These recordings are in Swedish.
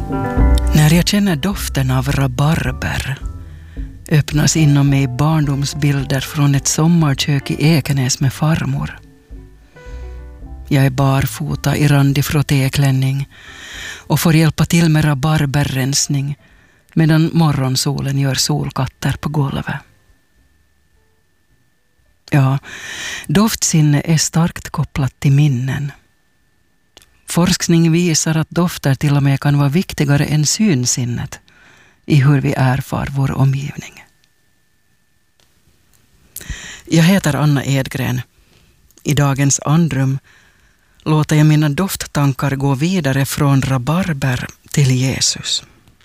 När jag känner doften av rabarber öppnas inom mig barndomsbilder från ett sommarkök i Ekenäs med farmor. Jag är barfota i randig frottéklänning och får hjälpa till med rabarberrensning medan morgonsolen gör solkatter på golvet. Ja, doftsinne är starkt kopplat till minnen. Forskning visar att dofter till och med kan vara viktigare än synsinnet i hur vi erfar vår omgivning. Jag heter Anna Edgren. I dagens andrum låter jag mina dofttankar gå vidare från rabarber till Jesus.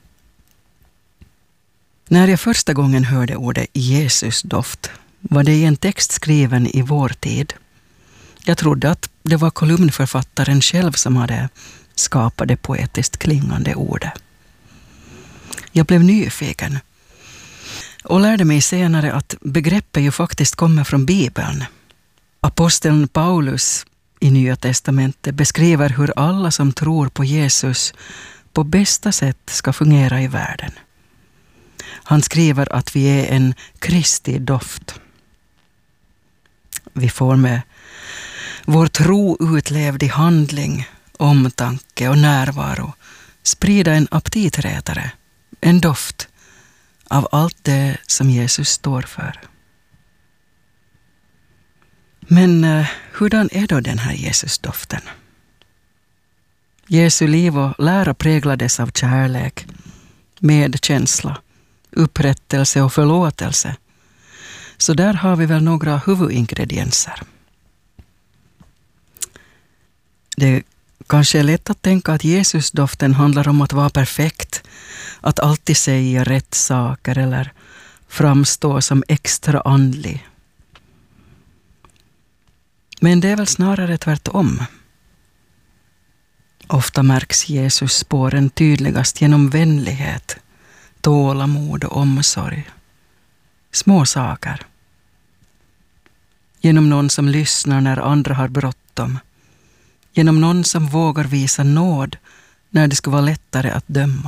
När jag första gången hörde ordet Jesusdoft var det i en text skriven i vår tid. Jag trodde att det var kolumnförfattaren själv som hade skapat det poetiskt klingande ordet. Jag blev nyfiken och lärde mig senare att begreppet ju faktiskt kommer från Bibeln. Aposteln Paulus i Nya testamentet beskriver hur alla som tror på Jesus på bästa sätt ska fungera i världen. Han skriver att vi är en Kristi doft. Vi får med vår tro utlevd i handling, omtanke och närvaro sprida en aptiträtare, en doft av allt det som Jesus står för. Men hurdan är då den här Jesusdoften? Jesu liv och lära präglades av kärlek, medkänsla, upprättelse och förlåtelse. Så där har vi väl några huvudingredienser. Det kanske är lätt att tänka att Jesusdoften handlar om att vara perfekt, att alltid säga rätt saker eller framstå som extra andlig. Men det är väl snarare tvärtom. Ofta märks Jesus spåren tydligast genom vänlighet, tålamod och omsorg. Små saker. Genom någon som lyssnar när andra har bråttom. Genom någon som vågar visa nåd när det ska vara lättare att döma.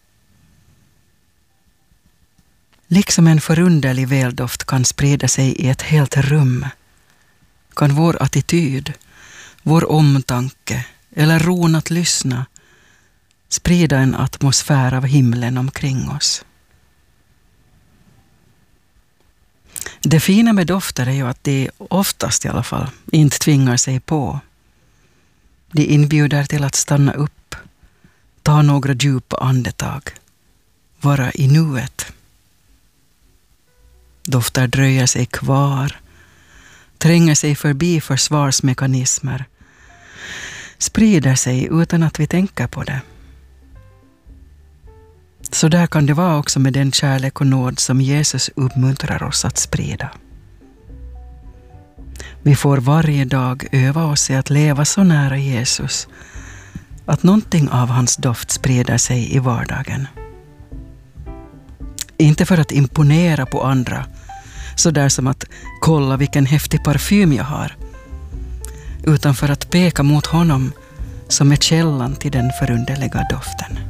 Liksom en förunderlig väldoft kan sprida sig i ett helt rum, kan vår attityd, vår omtanke eller ron att lyssna sprida en atmosfär av himlen omkring oss. Det fina med dofter är ju att de oftast i alla fall inte tvingar sig på. De inbjuder till att stanna upp, ta några djupa andetag, vara i nuet. Dofter dröjer sig kvar, tränger sig förbi försvarsmekanismer, sprider sig utan att vi tänker på det. Så där kan det vara också med den kärlek och nåd som Jesus uppmuntrar oss att sprida. Vi får varje dag öva oss i att leva så nära Jesus att någonting av hans doft sprider sig i vardagen. Inte för att imponera på andra, så där som att kolla vilken häftig parfym jag har, utan för att peka mot honom som är källan till den förunderliga doften.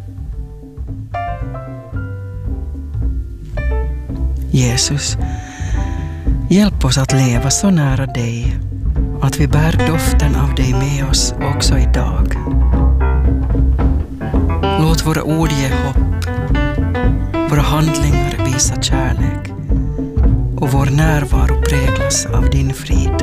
Jesus, hjälp oss att leva så nära dig att vi bär doften av dig med oss också idag. Låt våra ord ge hopp, våra handlingar visa kärlek och vår närvaro präglas av din frid.